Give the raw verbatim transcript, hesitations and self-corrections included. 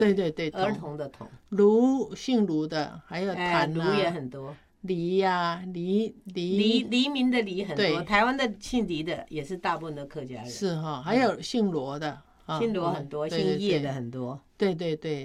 对对对， 儿童的童。 卢姓卢的，还有哎， 谭啊， 卢也很多。 黎呀，黎黎黎黎明的黎很多， 对台湾的姓黎的也是大部分的客家人。 是哈，还有姓罗的，啊姓罗很多， 对对姓叶对的很多。 对对对。